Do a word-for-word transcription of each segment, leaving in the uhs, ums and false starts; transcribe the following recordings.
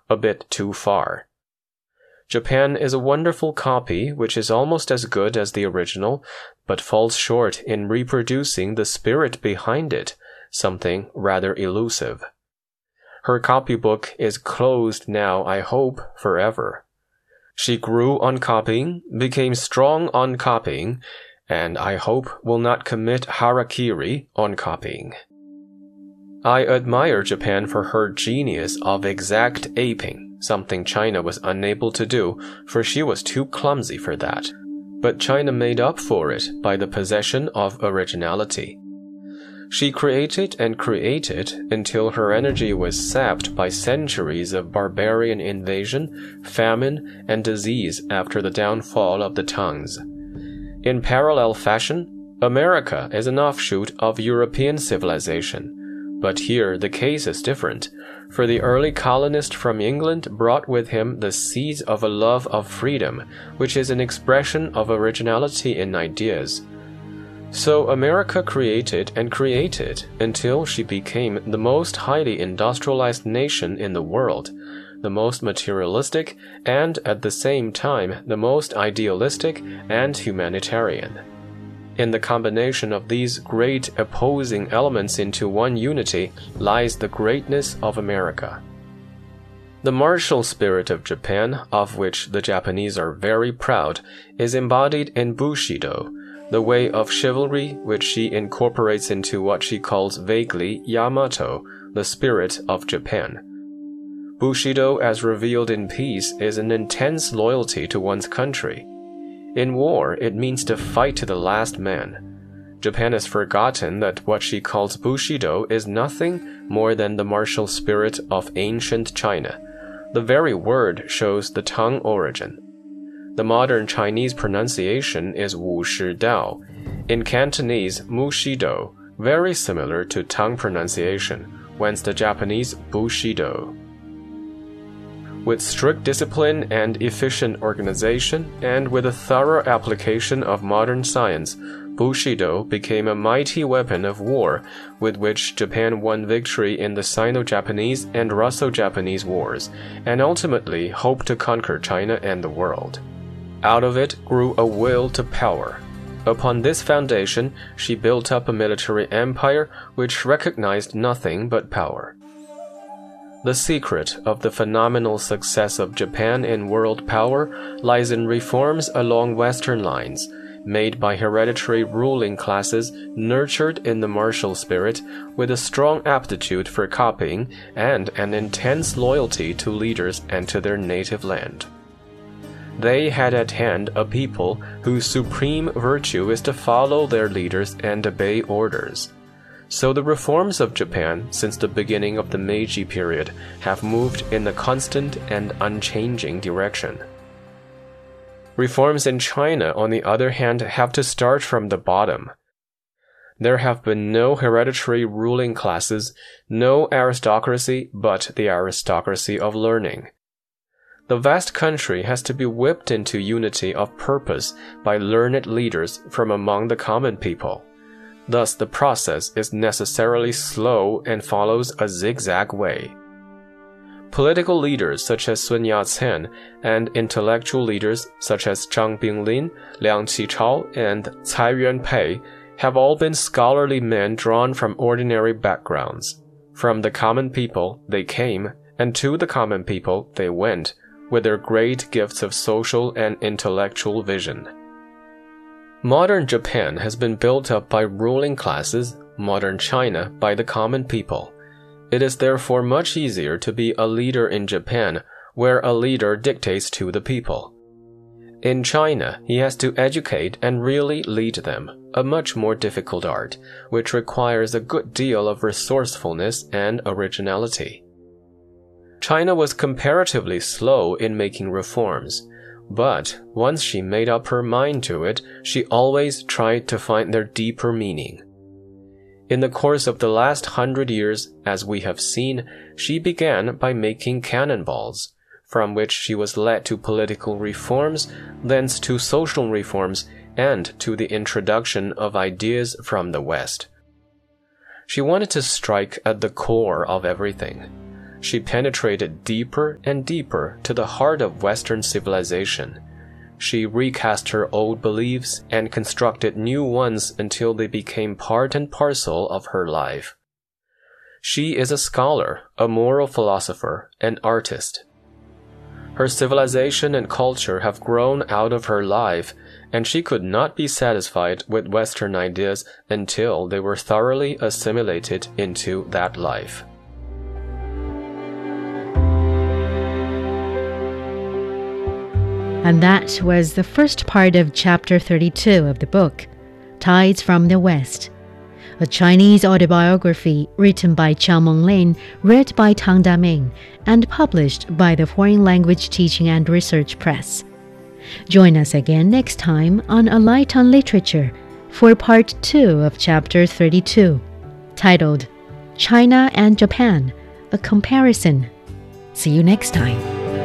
a bit too far. Japan is a wonderful copy which is almost as good as the original, but falls short in reproducing the spirit behind it, something rather elusive. Her copybook is closed now, I hope, forever. She grew on copying, became strong on copying, and I hope will not commit harakiri on copying. I admire Japan for her genius of exact aping, something China was unable to do, for she was too clumsy for that. But China made up for it by the possession of originality. She created and created until her energy was sapped by centuries of barbarian invasion, famine, and disease after the downfall of the Tangs. In parallel fashion, America is an offshoot of European civilization. But here the case is different, for the early colonist from England brought with him the seeds of a love of freedom, which is an expression of originality in ideas. So America created and created until she became the most highly industrialized nation in the world, the most materialistic and at the same time the most idealistic and humanitarian. In the combination of these great opposing elements into one unity lies the greatness of America. The martial spirit of Japan, of which the Japanese are very proud, is embodied in Bushido, the way of chivalry which she incorporates into what she calls vaguely Yamato, the spirit of Japan. Bushido, as revealed in peace, is an intense loyalty to one's country. In war, it means to fight to the last man. Japan has forgotten that what she calls Bushido is nothing more than the martial spirit of ancient China. The very word shows the Tang origin. The modern Chinese pronunciation is Wu Shi Dao. In Cantonese, Mu Shi Do, very similar to Tang pronunciation, whence the Japanese Bushido. With strict discipline and efficient organization, and with a thorough application of modern science, Bushido became a mighty weapon of war with which Japan won victory in the Sino-Japanese and Russo-Japanese wars, and ultimately hoped to conquer China and the world. Out of it grew a will to power. Upon this foundation, she built up a military empire which recognized nothing but power. The secret of the phenomenal success of Japan in world power lies in reforms along Western lines, made by hereditary ruling classes nurtured in the martial spirit with a strong aptitude for copying and an intense loyalty to leaders and to their native land. They had at hand a people whose supreme virtue is to follow their leaders and obey orders. So the reforms of Japan since the beginning of the Meiji period have moved in the constant and unchanging direction. Reforms in China, on the other hand, have to start from the bottom. There have been no hereditary ruling classes, no aristocracy but the aristocracy of learning. The vast country has to be whipped into unity of purpose by learned leaders from among the common people. Thus, the process is necessarily slow and follows a zigzag way. Political leaders such as Sun Yat-sen and intellectual leaders such as Zhang Binglin, Liang Qichao, and Cai Yuanpei have all been scholarly men drawn from ordinary backgrounds. From the common people they came, and to the common people they went, with their great gifts of social and intellectual vision. Modern Japan has been built up by ruling classes, modern China by the common people. It is therefore much easier to be a leader in Japan, where a leader dictates to the people. In China, he has to educate and really lead them, a much more difficult art, which requires a good deal of resourcefulness and originality. China was comparatively slow in making reforms, but once she made up her mind to it, she always tried to find their deeper meaning. In the course of the last hundred years, as we have seen, she began by making cannonballs, from which she was led to political reforms, thence to social reforms, and to the introduction of ideas from the West. She wanted to strike at the core of everything. she penetrated deeper and deeper to the heart of Western civilization. She recast her old beliefs and constructed new ones until they became part and parcel of her life. She is a scholar, a moral philosopher, an artist. Her civilization and culture have grown out of her life, and she could not be satisfied with Western ideas until they were thoroughly assimilated into that life. And that was the first part of chapter thirty-two of the book, Tides from the West, a Chinese autobiography written by Chiang Meng-lin, read by Tang Daming, and published by the Foreign Language Teaching and Research Press. Join us again next time on A Light on Literature for part two of chapter thirty-two, titled China and Japan, a Comparison. See you next time.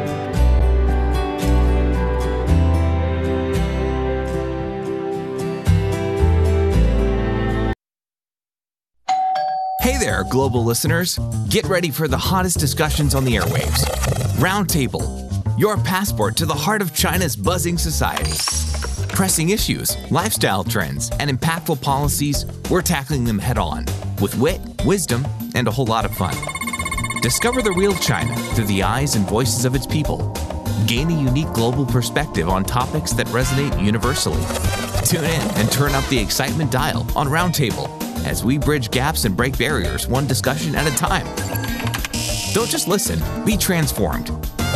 Hey there, global listeners. Get ready for the hottest discussions on the airwaves. Roundtable, your passport to the heart of China's buzzing society. Pressing issues, lifestyle trends, and impactful policies, we're tackling them head-on, with wit, wisdom, and a whole lot of fun. Discover the real China through the eyes and voices of its people. Gain a unique global perspective on topics that resonate universally. Tune in and turn up the excitement dial on Roundtable as we bridge gaps and break barriers one discussion at a time. Don't just listen, be transformed.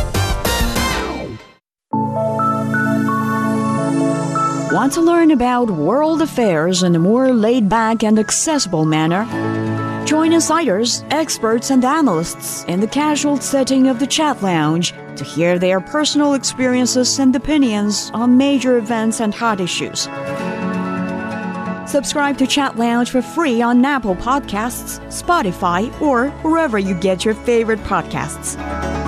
Want to learn about world affairs in a more laid-back and accessible manner? Join insiders, experts, and analysts in the casual setting of the Chat Lounge to hear their personal experiences and opinions on major events and hot issues. Subscribe to Chat Lounge for free on Apple Podcasts, Spotify, or wherever you get your favorite podcasts.